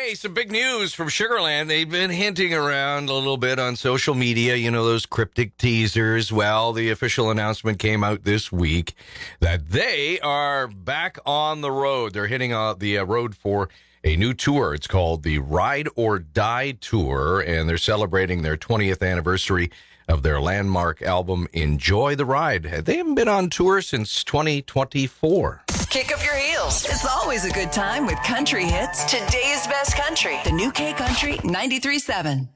Hey, some big news from Sugarland. They've been hinting around a little bit on social media, those cryptic teasers. Well, the official announcement came out this week that they are back on the road. They're hitting the road for a new tour. It's called the Ride or Die Tour, and they're celebrating their 20th anniversary of their landmark album, Enjoy the Ride. They haven't been on tour since 2024. Kick up your heels. It's always a good time with country hits. Today's best country. The new K Country 93.7.